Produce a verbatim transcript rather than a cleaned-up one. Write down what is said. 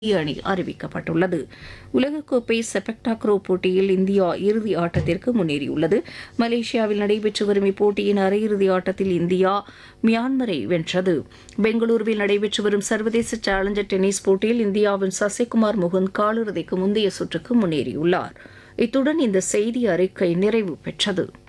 இந்திய அணி அறிவிக்கப்பட்டுள்ளது. உலகக்கோப்பை செபக் டாக்ரோ போட்டியில் இந்தியா இறுதி ஆட்டத்திற்கு முன்னேறியுள்ளது. மலேசியாவில் நடைபெற்று வரும் இப்போட்டியின் அரையிறுதி ஆட்டத்தில் இந்தியா மியான்மரை வென்றது. பெங்களூருவில் நடைபெற்று வரும் சர்வதேச சேலஞ்சர் டென்னிஸ் போட்டியில் இந்தியாவின் சசிகுமார் முகுந்த் காலிறுதிக்கு முந்தைய சுற்றுக்கு முன்னேறியுள்ளார். இத்துடன் இந்த செய்தி அறிக்கை நிறைவு பெற்றது.